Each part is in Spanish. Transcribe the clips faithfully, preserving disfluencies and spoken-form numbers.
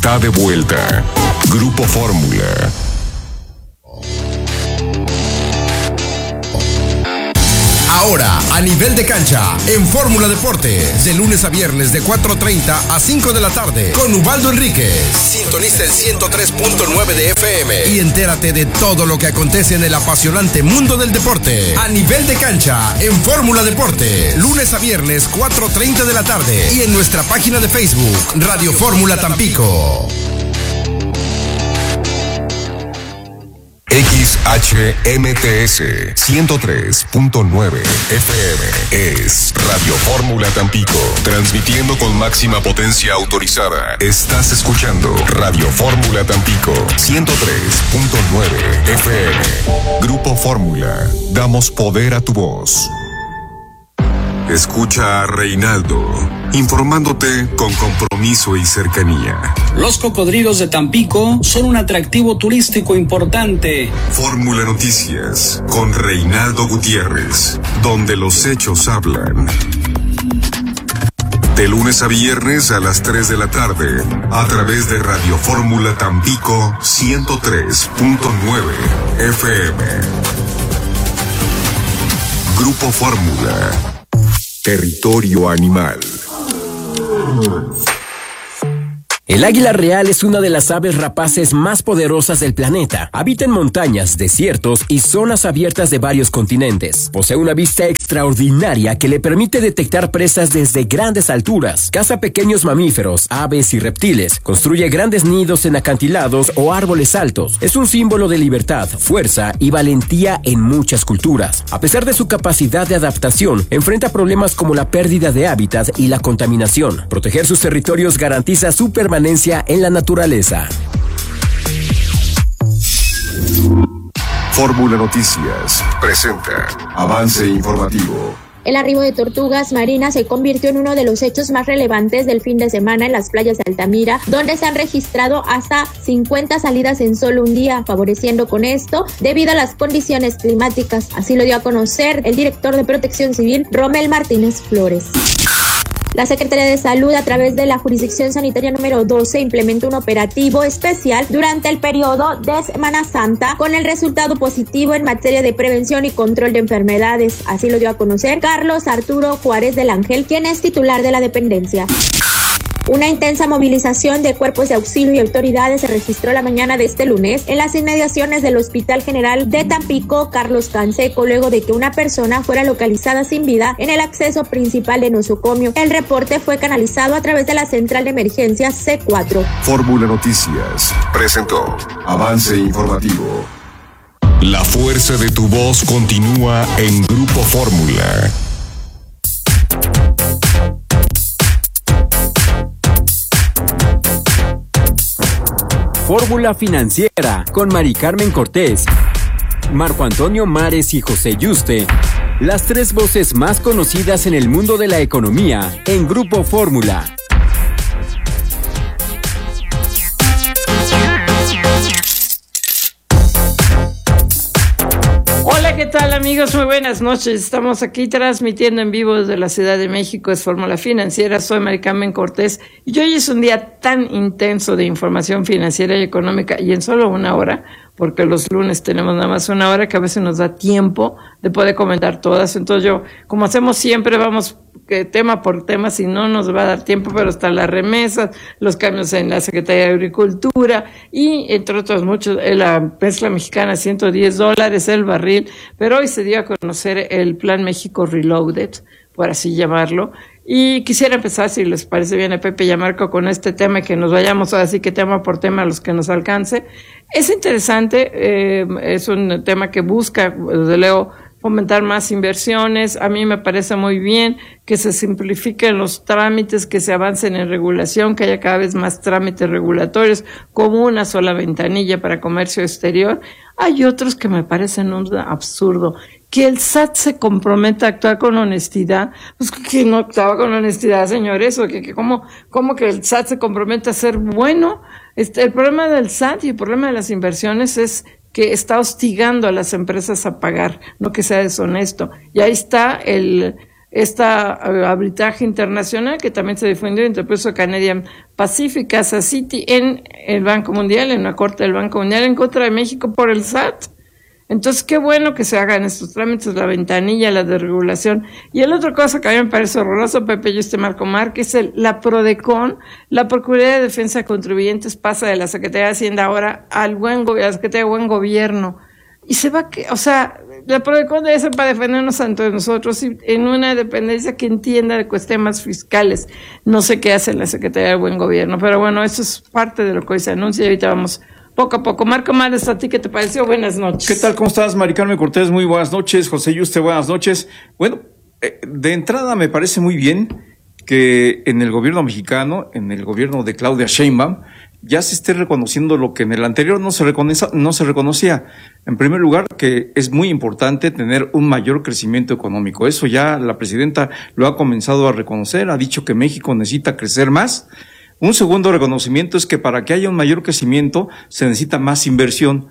Está de vuelta. Grupo Fórmula. Ahora, a nivel de cancha, en Fórmula Deportes, de lunes a viernes de cuatro treinta a cinco de la tarde, con Ubaldo Enríquez. Sintoniza el ciento tres punto nueve de F M y entérate de todo lo que acontece en el apasionante mundo del deporte. A nivel de cancha, en Fórmula Deporte, lunes a viernes cuatro treinta de la tarde y en nuestra página de Facebook, Radio Fórmula Tampico. X H M T S ciento tres punto nueve F M es Radio Fórmula Tampico, transmitiendo con máxima potencia autorizada. Estás escuchando Radio Fórmula Tampico ciento tres punto nueve F M. Grupo Fórmula, damos poder a tu voz. Escucha a Reinaldo, informándote con compromiso y cercanía. Los cocodrilos de Tampico son un atractivo turístico importante. Fórmula Noticias, con Reinaldo Gutiérrez, donde los hechos hablan. De lunes a viernes a las tres de la tarde, a través de Radio Fórmula Tampico ciento tres punto nueve F M. Grupo Fórmula. Territorio animal. El águila real es una de las aves rapaces más poderosas del planeta. Habita en montañas, desiertos y zonas abiertas de varios continentes. Posee una vista extraordinaria que le permite detectar presas desde grandes alturas. Caza pequeños mamíferos, aves y reptiles. Construye grandes nidos en acantilados o árboles altos. Es un símbolo de libertad, fuerza y valentía en muchas culturas. A pesar de su capacidad de adaptación, enfrenta problemas como la pérdida de hábitat y la contaminación. Proteger sus territorios garantiza su permanencia en la naturaleza. Fórmula Noticias presenta avance informativo. El arribo de tortugas marinas se convirtió en uno de los hechos más relevantes del fin de semana en las playas de Altamira, donde se han registrado hasta cincuenta salidas en solo un día, favoreciendo con esto debido a las condiciones climáticas. Así lo dio a conocer el director de Protección Civil, Romel Martínez Flores. La Secretaría de Salud, a través de la Jurisdicción Sanitaria número doce, implementó un operativo especial durante el periodo de Semana Santa con el resultado positivo en materia de prevención y control de enfermedades. Así lo dio a conocer Carlos Arturo Juárez del Ángel, quien es titular de la dependencia. Una intensa movilización de cuerpos de auxilio y autoridades se registró la mañana de este lunes en las inmediaciones del Hospital General de Tampico, Carlos Canseco, luego de que una persona fuera localizada sin vida en el acceso principal de nosocomio. El reporte fue canalizado a través de la central de emergencias C cuatro. Fórmula Noticias presentó avance informativo. La fuerza de tu voz continúa en Grupo Fórmula. Fórmula Financiera con Mari Carmen Cortés, Marco Antonio Mares y José Yuste, las tres voces más conocidas en el mundo de la economía en Grupo Fórmula. Hola, ¿qué tal, amigos? Muy buenas noches. Estamos aquí transmitiendo en vivo desde la Ciudad de México. Es Fórmula Financiera. Soy Mari Carmen Cortés y hoy es un día tan intenso de información financiera y económica y en solo una hora, porque los lunes tenemos nada más una hora que a veces nos da tiempo de poder comentar todas. Entonces yo, como hacemos siempre, vamos que tema por tema, si no nos va a dar tiempo, pero están las remesas, los cambios en la Secretaría de Agricultura y entre otros muchos, la mezcla mexicana ciento diez dólares el barril, pero hoy se dio a conocer el Plan México Reloaded, por así llamarlo, y quisiera empezar, si les parece bien a Pepe y a Marco, con este tema y que nos vayamos así que tema por tema a los que nos alcance. Es interesante, eh, es un tema que busca, desde luego, fomentar más inversiones. A mí me parece muy bien que se simplifiquen los trámites, que se avancen en regulación, que haya cada vez más trámites regulatorios, como una sola ventanilla para comercio exterior. Hay otros que me parecen un absurdo. Que el S A T se comprometa a actuar con honestidad. Pues que no actuaba con honestidad, señores, o que, que cómo, cómo que el S A T se compromete a ser bueno. Este, el problema del S A T y el problema de las inversiones es que está hostigando a las empresas a pagar, no que sea deshonesto. Y ahí está el, este arbitraje internacional que también se difundió entre el peso Canadian Pacific, Casa City, en el Banco Mundial, en la Corte del Banco Mundial, en contra de México por el S A T. Entonces, qué bueno que se hagan estos trámites, la ventanilla, la desregulación. Y la otra cosa que a mí me parece horroroso, Pepe y este Marco Márquez, es el, la PRODECON, la Procuraduría de Defensa de Contribuyentes, pasa de la Secretaría de Hacienda ahora al buen gobierno, a la Secretaría de Buen Gobierno. Y se va que, o sea, la PRODECON debe ser para defendernos ante nosotros y en una dependencia que entienda de temas fiscales. No sé qué hace la Secretaría de Buen Gobierno, pero bueno, eso es parte de lo que hoy se anuncia y ahorita vamos poco a poco. Marco Márquez, ¿a ti qué te pareció? Buenas noches. ¿Qué tal? ¿Cómo estás, Mari Carmen Cortés? Muy buenas noches. José Yuste, buenas noches. Bueno, eh, de entrada me parece muy bien que en el gobierno mexicano, en el gobierno de Claudia Sheinbaum, ya se esté reconociendo lo que en el anterior no se reconocía, no se reconocía. En primer lugar, que es muy importante tener un mayor crecimiento económico. Eso ya la presidenta lo ha comenzado a reconocer, ha dicho que México necesita crecer más. Un segundo reconocimiento es que para que haya un mayor crecimiento se necesita más inversión.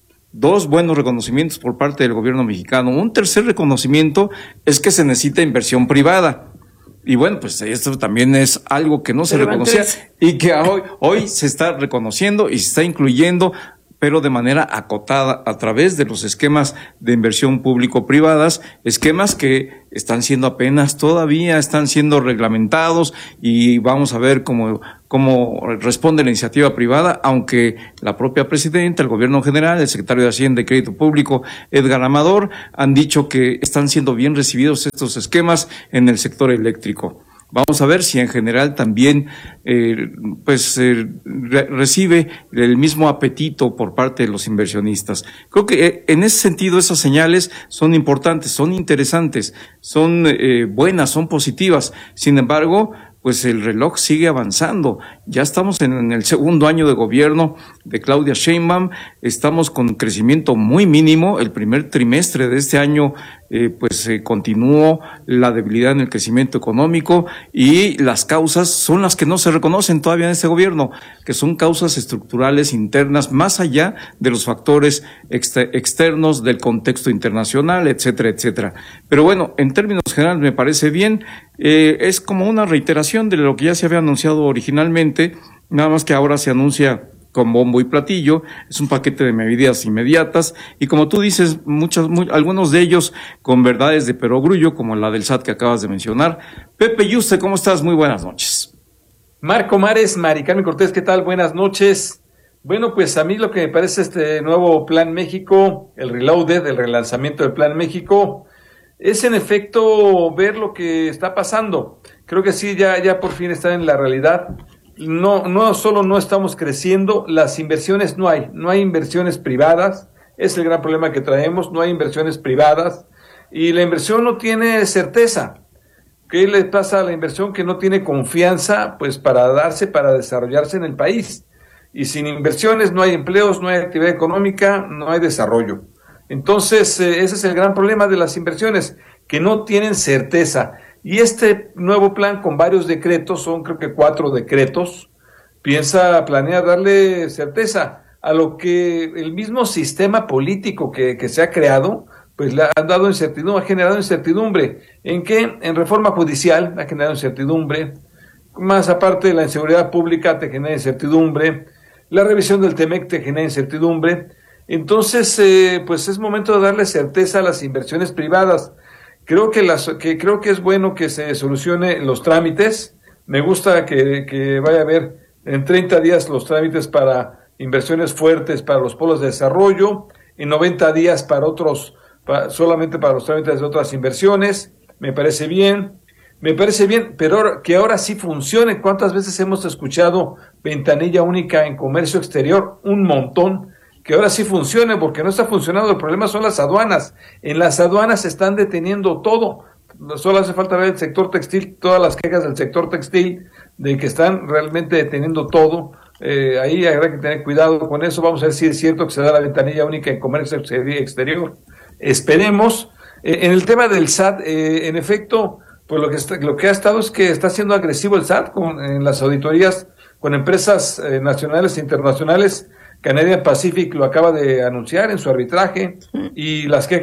Dos buenos reconocimientos por parte del gobierno mexicano. Un tercer reconocimiento es que se necesita inversión privada. Y bueno, pues esto también es algo que no se reconocía y que hoy, hoy se está reconociendo y se está incluyendo, pero de manera acotada a través de los esquemas de inversión público-privadas, esquemas que están siendo apenas todavía, están siendo reglamentados y vamos a ver cómo, cómo responde la iniciativa privada, aunque la propia presidenta, el gobierno general, el secretario de Hacienda y Crédito Público, Edgar Amador, han dicho que están siendo bien recibidos estos esquemas en el sector eléctrico. Vamos a ver si en general también eh, pues eh, re recibe el mismo apetito por parte de los inversionistas. Creo que eh, en ese sentido esas señales son importantes, son interesantes, son eh, buenas, son positivas. Sin embargo, pues el reloj sigue avanzando. Ya estamos en, en el segundo año de gobierno de Claudia Sheinbaum, estamos con crecimiento muy mínimo. El primer trimestre de este año eh, pues eh, continuó la debilidad en el crecimiento económico y las causas son las que no se reconocen todavía en este gobierno, que son causas estructurales internas más allá de los factores exter externos del contexto internacional, etcétera, etcétera. Pero bueno, en términos generales me parece bien. Eh, es como una reiteración de lo que ya se había anunciado originalmente, nada más que ahora se anuncia con bombo y platillo. Es un paquete de medidas inmediatas y como tú dices, muchos, muy, algunos de ellos con verdades de perogrullo, como la del S A T que acabas de mencionar. Pepe Yuste, ¿cómo estás? Muy buenas noches. Marco Márquez, Mari Carmen Cortés, ¿qué tal? Buenas noches. Bueno, pues a mí lo que me parece este nuevo Plan México, el reloaded, el relanzamiento del Plan México, es en efecto ver lo que está pasando. Creo que sí, ya, ya por fin está en la realidad. No, no solo no estamos creciendo, las inversiones no hay, no hay inversiones privadas, es el gran problema que traemos, no hay inversiones privadas y la inversión no tiene certeza. ¿Qué le pasa a la inversión? Que no tiene confianza, pues para darse, para desarrollarse en el país. Y sin inversiones no hay empleos, no hay actividad económica, no hay desarrollo. Entonces, eh, ese es el gran problema de las inversiones, que no tienen certeza. Y este nuevo plan con varios decretos, son creo que cuatro decretos, piensa, planea darle certeza a lo que el mismo sistema político que, que se ha creado, pues le ha dado incertidumbre, ha generado incertidumbre. ¿En qué? En reforma judicial ha generado incertidumbre, más aparte de la inseguridad pública te genera incertidumbre, la revisión del TEMEC te genera incertidumbre. Entonces, eh, pues es momento de darle certeza a las inversiones privadas. Creo que, las, que, creo que es bueno que se solucione los trámites. Me gusta que, que vaya a haber en treinta días los trámites para inversiones fuertes para los polos de desarrollo, en noventa días para otros, para, solamente para los trámites de otras inversiones. Me parece bien. Me parece bien, pero que ahora sí funcione. ¿Cuántas veces hemos escuchado ventanilla única en comercio exterior? Un montón. Que ahora sí funcione, porque no está funcionando. El problema son las aduanas. En las aduanas se están deteniendo todo. Solo hace falta ver el sector textil, todas las quejas del sector textil, de que están realmente deteniendo todo. Eh, ahí habrá que tener cuidado con eso. Vamos a ver si es cierto que se da la ventanilla única en comercio exterior. Esperemos. Eh, en el tema del S A T, eh, en efecto, pues lo que, está, lo que ha estado es que está siendo agresivo el S A T con, en las auditorías con empresas eh, nacionales e internacionales. Canadian Pacific lo acaba de anunciar en su arbitraje y las quejas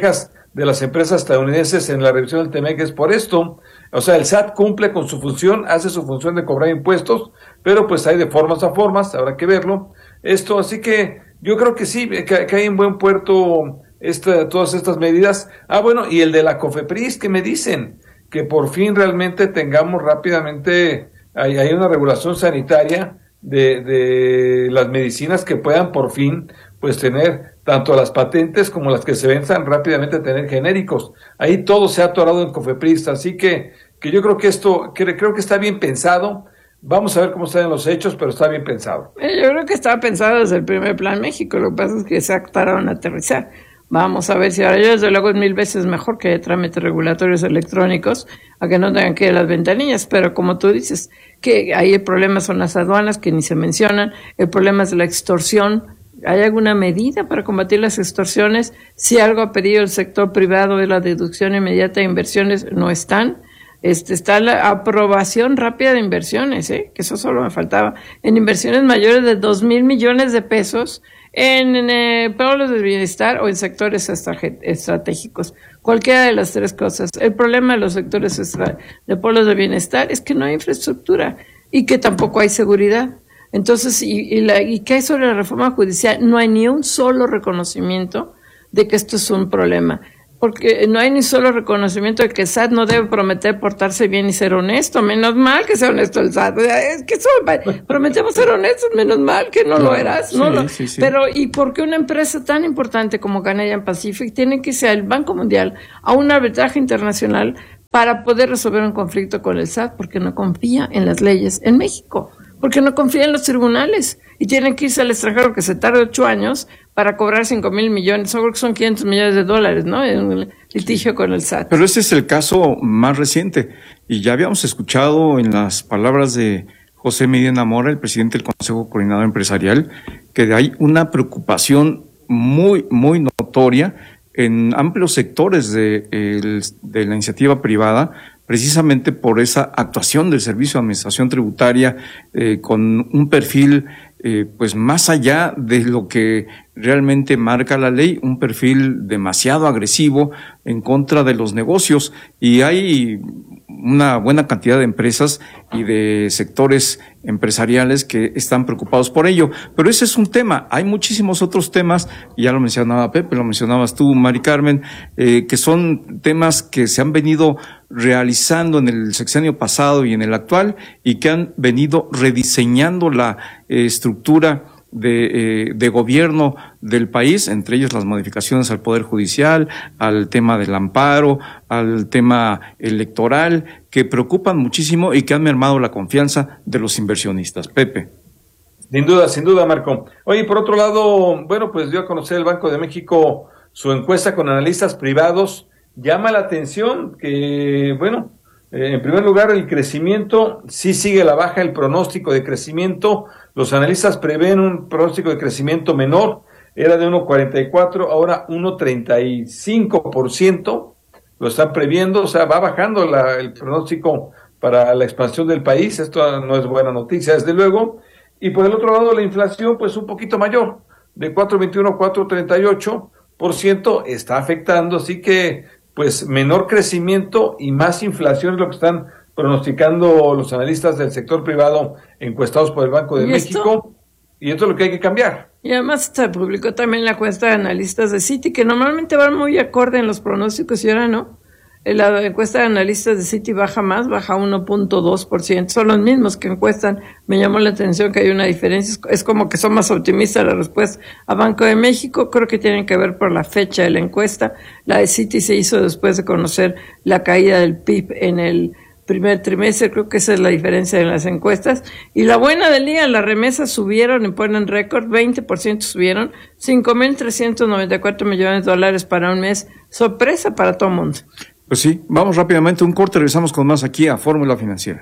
de las empresas estadounidenses en la revisión del T M E C es por esto. O sea, el S A T cumple con su función, hace su función de cobrar impuestos, pero pues hay de formas a formas, habrá que verlo. Esto, así que yo creo que sí, que, que hay en buen puerto esta, todas estas medidas. Ah, bueno, y el de la COFEPRIS, que me dicen que por fin realmente tengamos rápidamente, hay, hay una regulación sanitaria de, de las medicinas que puedan por fin pues tener tanto las patentes como las que se venzan rápidamente, tener genéricos. Ahí todo se ha atorado en COFEPRIS, así que, que yo creo que esto, que, creo que está bien pensado. Vamos a ver cómo están los hechos, pero está bien pensado. Yo creo que estaba pensado desde el primer Plan México, lo que pasa es que se tardaron en aterrizar. Vamos a ver si ahora, yo desde luego es mil veces mejor que haya trámites regulatorios electrónicos a que no tengan que ir a las ventanillas, pero como tú dices, que ahí el problema son las aduanas que ni se mencionan, el problema es la extorsión. ¿Hay alguna medida para combatir las extorsiones? Si algo ha pedido el sector privado es la deducción inmediata de inversiones, no están. Este, está la aprobación rápida de inversiones, ¿eh? Que eso solo me faltaba. En inversiones mayores de dos mil millones de pesos en, en eh, pueblos de bienestar o en sectores estratégicos. Cualquiera de las tres cosas. El problema de los sectores extra, de pueblos de bienestar es que no hay infraestructura y que tampoco hay seguridad. Entonces, y, y, la, y ¿qué hay sobre la reforma judicial? No hay ni un solo reconocimiento de que esto es un problema, porque no hay ni solo reconocimiento de que el S A T no debe prometer portarse bien y ser honesto. Menos mal que sea honesto el S A T. Es que eso, prometemos ser honestos, menos mal que no claro, lo eras. No sí, lo, sí, sí. Pero, ¿y por qué una empresa tan importante como Canadian Pacific tiene que ir al Banco Mundial a un arbitraje internacional para poder resolver un conflicto con el S A T? Porque no confía en las leyes en México. Porque no confía en los tribunales y tienen que irse al extranjero que se tarde ocho años para cobrar cinco mil millones, creo que son quinientos millones de dólares, ¿no? En un litigio con el S A T. Pero ese es el caso más reciente y ya habíamos escuchado en las palabras de José Medina Mora, el presidente del Consejo Coordinador Empresarial, que hay una preocupación muy, muy notoria en amplios sectores de, el, de la iniciativa privada, precisamente por esa actuación del Servicio de Administración Tributaria eh, con un perfil eh, pues más allá de lo que realmente marca la ley, un perfil demasiado agresivo en contra de los negocios, y hay una buena cantidad de empresas y de sectores empresariales que están preocupados por ello. Pero ese es un tema. Hay muchísimos otros temas, y ya lo mencionaba Pepe, lo mencionabas tú, Mari Carmen, eh, que son temas que se han venido realizando en el sexenio pasado y en el actual, y que han venido rediseñando la eh, estructura de, eh, de gobierno del país, entre ellos las modificaciones al Poder Judicial, al tema del amparo, al tema electoral, que preocupan muchísimo y que han mermado la confianza de los inversionistas. Pepe. Sin duda, sin duda, Marco. Oye, por otro lado, bueno, pues dio a conocer el Banco de México su encuesta con analistas privados. Llama la atención que, bueno, eh, en primer lugar, el crecimiento sí sigue a la baja, el pronóstico de crecimiento. Los analistas prevén un pronóstico de crecimiento menor, era de uno coma cuarenta y cuatro, ahora uno coma treinta y cinco por ciento, lo están previendo, o sea, va bajando la, el pronóstico para la expansión del país. Esto no es buena noticia, desde luego. Y por el otro lado, la inflación, pues un poquito mayor, de cuatro coma veintiuno a cuatro coma treinta y ocho por ciento, está afectando, así que, pues, menor crecimiento y más inflación es lo que están pronosticando los analistas del sector privado encuestados por el Banco de México, y esto es lo que hay que cambiar. Y además se publicó también la encuesta de analistas de Citi, que normalmente van muy acorde en los pronósticos y ahora no. La encuesta de analistas de Citi baja más, baja uno punto dos por ciento, son los mismos que encuestan. Me llamó la atención que hay una diferencia, es como que son más optimistas la respuesta a Banco de México. Creo que tienen que ver por la fecha de la encuesta. La de Citi se hizo después de conocer la caída del P I B en el primer trimestre, creo que esa es la diferencia en las encuestas. Y la buena del día, las remesas subieron y ponen récord, veinte por ciento subieron, cinco mil trescientos noventa y cuatro millones de dólares para un mes, sorpresa para todo el mundo. Pues sí, vamos rápidamente a un corte, regresamos con más aquí a Fórmula Financiera.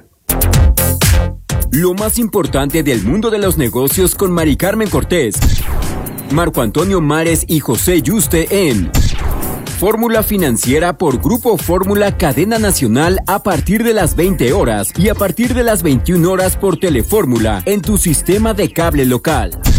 Lo más importante del mundo de los negocios con Mari Carmen Cortés, Marco Antonio Mares y José Yuste en Fórmula Financiera por Grupo Fórmula Cadena Nacional a partir de las veinte horas y a partir de las veintiuna horas por Telefórmula en tu sistema de cable local.